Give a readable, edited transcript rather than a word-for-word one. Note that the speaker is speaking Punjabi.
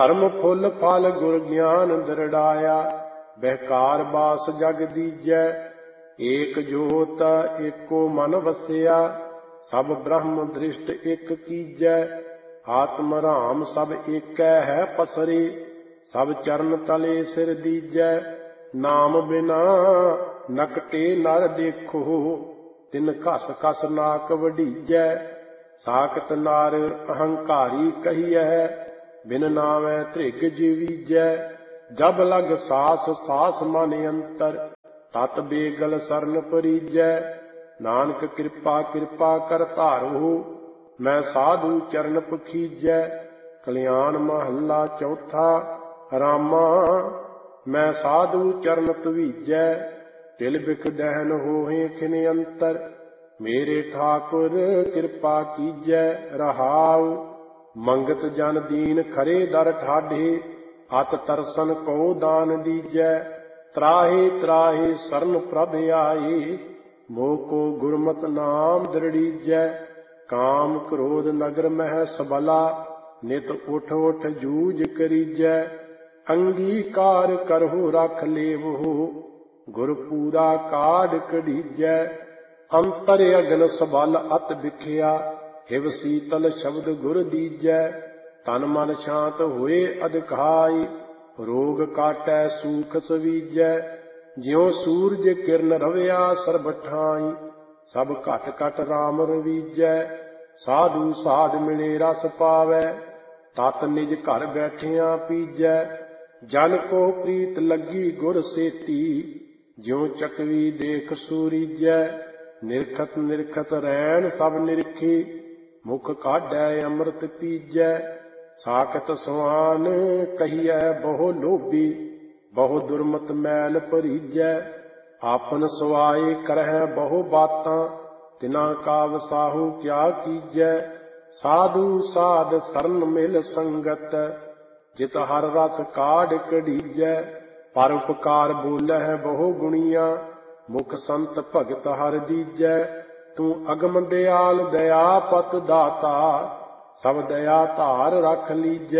ਧਰਮ ਫੁੱਲ ਫਲ ਗੁਰ ਗਿਆਨ ਦਰੜਾਇਆ, ਬਹਿਕਾਰ ਬਾਸ ਜਗ ਦੀਜੈ। ਏਕ ਜੋਤ ਏਕੋ ਮਨ ਵਸਿਆ, ਸਭ ਬ੍ਰਹਮ ਦ੍ਰਿਸ਼ਟ ਇਕ ਕੀਜੈ। ਆਤਮ ਰਾਮ ਸਭ ਏਕੈ ਹੈ ਪਸਰੇ, ਸਭ ਚਰਨ ਤਲੇ ਸਿਰ ਦੀਜੈ। ਨਾਮ ਬਿਨਾ ਨਕਟੇ ਨਰ ਦੇਖੋ, ਤਿਨ ਘਸ ਘਸ ਨਾਕ ਵਢੀਜੈ। ਸਾਖਤ ਨਰ ਅਹੰਕਾਰੀ ਕਹੀਐ, ਬਿਨ ਨਾਵੈ ਧ੍ਰਿਗ ਜੀਵੀਜੈ। ਜਬ ਲਗ ਸਾਸ ਸਾਸ ਮਨ ਅੰਤਰ, ਤਤ ਬੇਗਲ ਸਰਨ ਪਰੀਜੈ। ਨਾਨਕ ਕਿਰਪਾ ਕਿਰਪਾ ਕਰ ਧਾਰੋ, ਮੈਂ ਸਾਧੂ ਚਰਨ ਪਖੀਜੈ। ਕਲਿਆਣ ਮਹੱਲਾ ਚੌਥਾ। ਰਾਮਾ ਮੈਂ ਸਾਧੂ ਚਰਨ ਧਵੀਜੈ, ਤਿਲ ਬਿਖ ਦਹਿਨ ਹੋਏ ਖਿਨ ਅੰਤਰ। ਮੇਰੇ ਠਾਕੁਰ ਕਿਰਪਾ ਕੀਜੈ ਰਹਾਉ, ਮੰਗਤ ਜਨ ਦੀਨ ਖਰੇ ਦਰ ਠਾਢੇ। ਅਤ ਤਰਸਨ ਕੋ ਦਾਨ ਦੀਜੈ, ਤਰਾਹੇ ਤਰਾਹੇ ਸਰਨ ਪ੍ਰਭ ਆਏ। ਮੋਹ ਕੋ ਗੁਰਮਤਿ ਨਾਮ ਦ੍ਰਿੜੀਜੈ। ਕਾਮ ਕ੍ਰੋਧ ਨਗਰ ਮਹਿ ਸਬਲਾ, ਨਿਤ ਉਠ ਉਠ ਜੂਝ ਕਰੀਜੈ। ਅੰਗੀਕਾਰ ਕਰਹੁ ਰਖ ਲੇਵਹੁ, ਗੁਰ ਪੂਰਾ ਕਾਢ ਕਢੀਜੈ। ਅੰਤਰ ਅਗਨ ਸਬਲ ਅਤ ਬਿਖਿਆ, ਹਿਵ ਸੀਤਲ ਸ਼ਬਦ ਗੁਰ ਦੀਜੈ। ਤਨ ਮਨ ਸ਼ਾਂਤ ਹੋਏ ਅਧਿਕਾਈ, ਰੋਗ ਕਾਟੈ ਸੂਖ ਸਵੀਜੈ। ਜਿਉ ਸੂਰਜ ਕਿਰਨ ਰਵਿਆ ਸਰਬ ਠਾਈ, ਸਭ ਘਟ ਘਟ ਰਾਮ ਰਵੀਜੈ। ਸਾਧੂ ਸਾਧ ਮਿਲੇ ਰਸ ਪਾਵੈ, ਤਤ ਨਿਜ ਘਰ ਬੈਠਿਆਂ ਪੀਜੈ। ਜਨ ਕੋ ਪ੍ਰੀਤ ਲੱਗੀ ਗੁਰ ਸੇਤੀ, ਜਿਉ ਚਕਵੀ ਦੇਖ ਸੂਰੀਜੈ। ਨਿਰਖਤ ਨਿਰਖਤ ਰੈਣ ਸਭ ਨਿਰਖੀ, ਮੁਖ ਕਾਢੈ ਅੰਮ੍ਰਿਤ ਪੀਜੈ। ਸਾਖਤ ਸਵਾਨ ਕਹੀਐ ਬਹੁ ਲੋਭੀ, ਬਹੁ ਦੁਰਮਤ ਮੈਲ ਭਰੀਜੈ। ਆਪਨ ਸਵਾਏ ਕਰਹਿ ਬਹੁ ਬਾਤਾਂ, ਤਿਨਾ ਕਾ ਵਸਾਹੂ ਕਿਆ ਕੀਜੈ। ਸਾਧੂ ਸਾਧ ਸਰਨ ਮਿਲ ਸੰਗਤ, ਜਿਤ ਹਰ ਰਸ ਕਾਢ ਕਢੀਜੈ। ਪਰ ਉਪਕਾਰ ਬੋਲਹਿ ਬਹੁ ਗੁਣੀਆਂ, ਮੁਖ ਸੰਤ ਭਗਤ ਹਰ ਦੀਜੈ। ਤੂੰ ਅਗਮ ਦਿਆਲ ਦਇਆ ਪਤ ਦਾਤਾ, ਸਭ ਦਇਆ ਧਾਰ ਰਖ ਲੀਜੈ।